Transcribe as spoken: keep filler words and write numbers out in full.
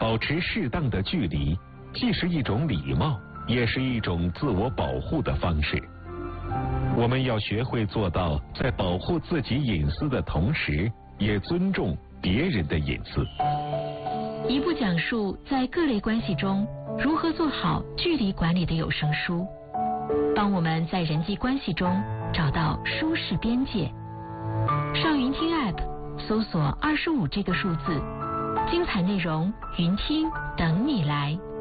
保持适当的距离，既是一种礼貌，也是一种自我保护的方式。我们要学会做到在保护自己隐私的同时，也尊重别人的隐私。 一部讲述在各类关系中如何做好距离管理的有声书，帮我们在人际关系中找到舒适边界。上云听 App 搜索二十五这个数字，精彩内容云听等你来。